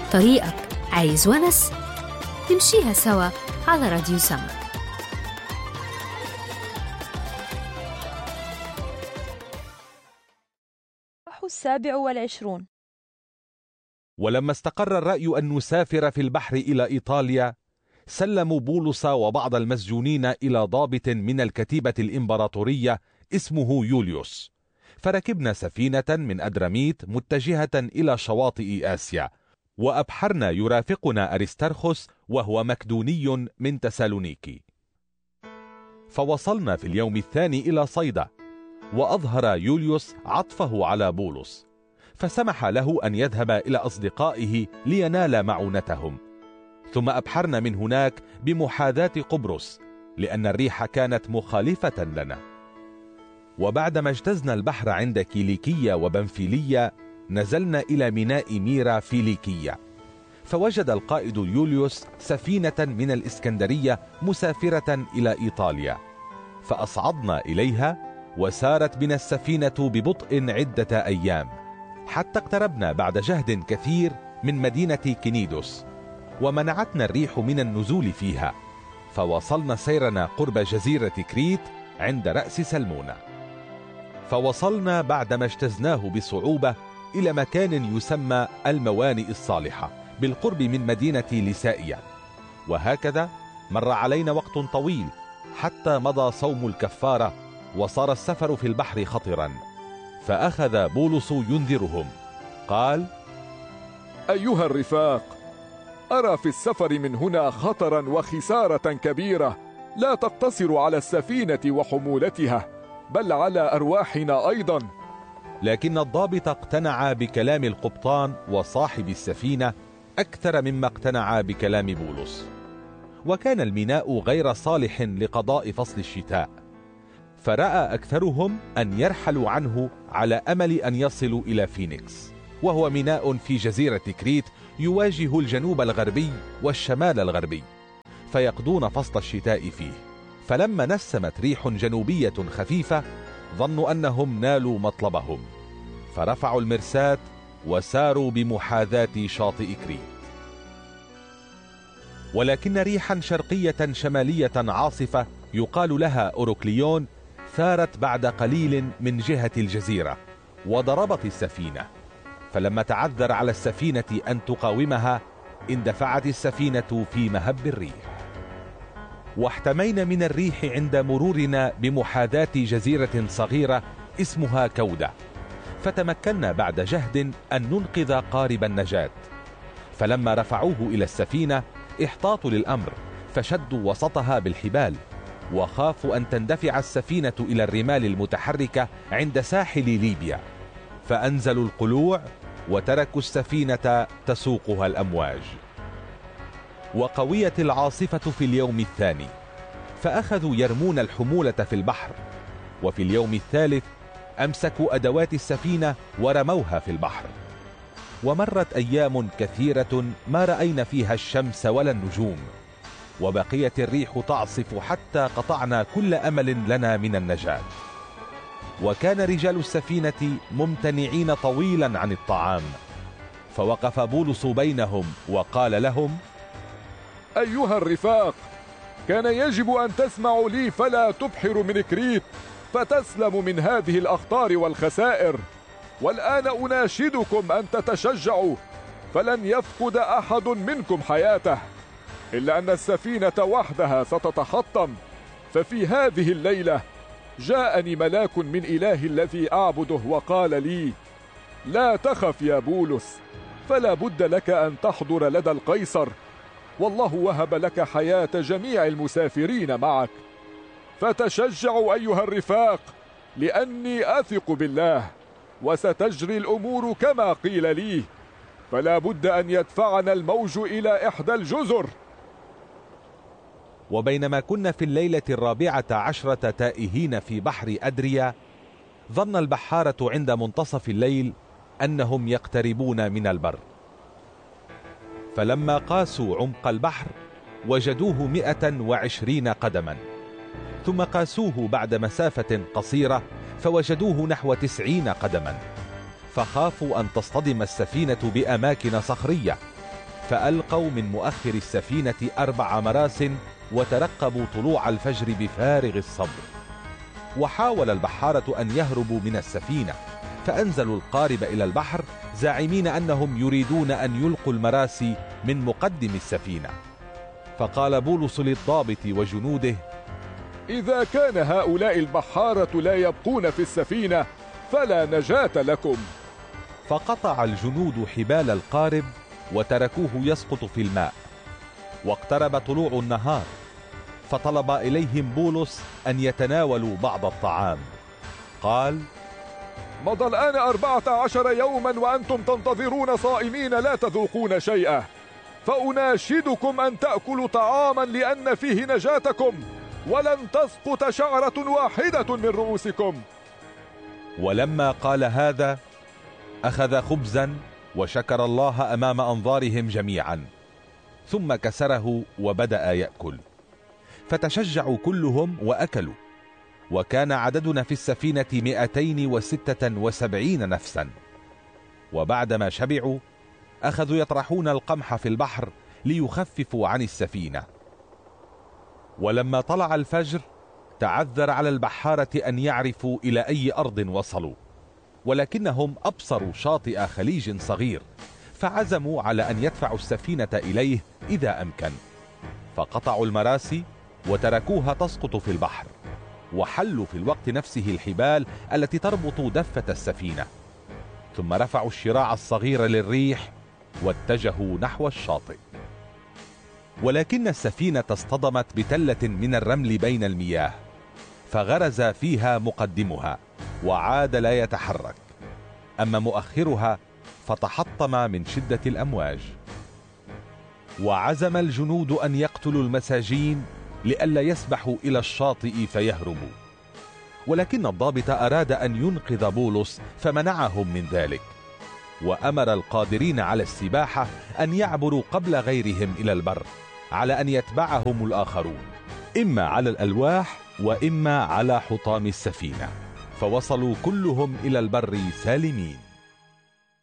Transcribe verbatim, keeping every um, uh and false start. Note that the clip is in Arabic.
طريقك عايز ونس؟ نمشيها سوا على راديو سما. السابع والعشرون. ولما استقر الرأي أن نسافر في البحر إلى إيطاليا، سلموا بولس وبعض المسجونين إلى ضابط من الكتيبة الإمبراطورية اسمه يوليوس، فركبنا سفينة من أدراميت متجهة إلى شواطئ آسيا، وأبحرنا يرافقنا أريسترخس وهو مكدوني من تسالونيكي. فوصلنا في اليوم الثاني إلى صيدا، وأظهر يوليوس عطفه على بولس، فسمح له أن يذهب إلى أصدقائه لينال معونتهم. ثم أبحرنا من هناك بمحاذاة قبرص، لأن الريح كانت مخالفة لنا. وبعدما اجتزنا البحر عند كيليكية وبنفيلية، نزلنا إلى ميناء ميرا فيليكية، فوجد القائد يوليوس سفينة من الإسكندرية مسافرة إلى إيطاليا، فأصعدنا إليها، وسارت بنا السفينة ببطء عدة أيام، حتى اقتربنا بعد جهد كثير من مدينة كنيدوس، ومنعتنا الريح من النزول فيها، فوصلنا سيرنا قرب جزيرة كريت عند رأس سلمونة. فوصلنا بعدما اجتزناه بصعوبة إلى مكان يسمى الموانئ الصالحة بالقرب من مدينة ليسائيا. وهكذا مر علينا وقت طويل حتى مضى صوم الكفارة، وصار السفر في البحر خطرا. فأخذ بولس ينذرهم، قال: أيها الرفاق، أرى في السفر من هنا خطرا وخسارة كبيرة لا تقتصر على السفينة وحمولتها، بل على أرواحنا أيضا. لكن الضابط اقتنع بكلام القبطان وصاحب السفينة أكثر مما اقتنع بكلام بولس، وكان الميناء غير صالح لقضاء فصل الشتاء، فرأى أكثرهم أن يرحلوا عنه على أمل أن يصلوا إلى فينيكس، وهو ميناء في جزيرة كريت يواجه الجنوب الغربي والشمال الغربي، فيقضون فصل الشتاء فيه. فلما نسمت ريح جنوبية خفيفة ظنوا أنهم نالوا مطلبهم، فرفعوا المرساة وساروا بمحاذاة شاطئ كريت. ولكن ريحا شرقية شمالية عاصفة يقال لها أوروكليون ثارت بعد قليل من جهة الجزيرة وضربت السفينة، فلما تعذر على السفينة أن تقاومها اندفعت السفينة في مهب الريح. واحتمينا من الريح عند مرورنا بمحاذاة جزيرة صغيرة اسمها كودة، فتمكنا بعد جهد أن ننقذ قارب النجاة. فلما رفعوه إلى السفينة احتاطوا للأمر، فشدوا وسطها بالحبال، وخافوا أن تندفع السفينة إلى الرمال المتحركة عند ساحل ليبيا، فأنزلوا القلوع وتركوا السفينة تسوقها الأمواج. وقويت العاصفة في اليوم الثاني، فأخذوا يرمون الحمولة في البحر. وفي اليوم الثالث أمسكوا أدوات السفينة ورموها في البحر. ومرت أيام كثيرة ما رأينا فيها الشمس ولا النجوم، وبقيت الريح تعصف حتى قطعنا كل أمل لنا من النجاة. وكان رجال السفينة ممتنعين طويلا عن الطعام، فوقف بولس بينهم وقال لهم: أيها الرفاق، كان يجب أن تسمعوا لي فلا تبحروا من كريت فتسلموا من هذه الأخطار والخسائر. والآن أناشدكم أن تتشجعوا، فلن يفقد أحد منكم حياته، إلا أن السفينة وحدها ستتحطم. ففي هذه الليلة جاءني ملاك من إله الذي أعبده وقال لي: لا تخف يا بولس، فلا بد لك أن تحضر لدى القيصر، والله وهب لك حياة جميع المسافرين معك. فتشجعوا أيها الرفاق، لأني أثق بالله، وستجري الأمور كما قيل لي، فلا بد أن يدفعنا الموج إلى إحدى الجزر. وبينما كنا في الليلة الرابعة عشرة تائهين في بحر أدريا، ظن البحارة عند منتصف الليل أنهم يقتربون من البر، فلما قاسوا عمق البحر وجدوه مئة وعشرين قدما، ثم قاسوه بعد مسافة قصيرة فوجدوه نحو تسعين قدما، فخافوا أن تصطدم السفينة بأماكن صخرية، فألقوا من مؤخر السفينة أربع مراس وترقبوا طلوع الفجر بفارغ الصبر. وحاول البحارة أن يهربوا من السفينة، فأنزلوا القارب إلى البحر زاعمين أنهم يريدون أن يلقوا المراسي من مقدم السفينة. فقال بولس للضابط وجنوده: إذا كان هؤلاء البحارة لا يبقون في السفينة فلا نجاة لكم. فقطع الجنود حبال القارب وتركوه يسقط في الماء. واقترب طلوع النهار، فطلب إليهم بولس أن يتناولوا بعض الطعام. قال: مضى الآن أربعة عشر يوما وأنتم تنتظرون صائمين لا تذوقون شيئا، فأناشدكم أن تأكلوا طعاما لأن فيه نجاتكم، ولن تسقط شعرة واحدة من رؤوسكم. ولما قال هذا أخذ خبزا وشكر الله أمام أنظارهم جميعا، ثم كسره وبدأ يأكل، فتشجعوا كلهم وأكلوا. وكان عددنا في السفينة مئتين وستة وسبعين نفسا. وبعدما شبعوا أخذوا يطرحون القمح في البحر ليخففوا عن السفينة. ولما طلع الفجر تعذر على البحارة أن يعرفوا إلى أي أرض وصلوا، ولكنهم أبصروا شاطئ خليج صغير، فعزموا على أن يدفعوا السفينة إليه إذا أمكن. فقطعوا المراسي وتركوها تسقط في البحر، وحلوا في الوقت نفسه الحبال التي تربط دفة السفينة، ثم رفعوا الشراع الصغير للريح واتجهوا نحو الشاطئ. ولكن السفينة اصطدمت بتلة من الرمل بين المياه، فغرز فيها مقدمها وعاد لا يتحرك، أما مؤخرها فتحطم من شدة الأمواج. وعزم الجنود أن يقتلوا المساجين لئلا يسبحوا إلى الشاطئ فيهربوا، ولكن الضابط أراد أن ينقذ بولس فمنعهم من ذلك، وأمر القادرين على السباحة أن يعبروا قبل غيرهم إلى البر، على أن يتبعهم الآخرون إما على الألواح وإما على حطام السفينة، فوصلوا كلهم إلى البر سالمين.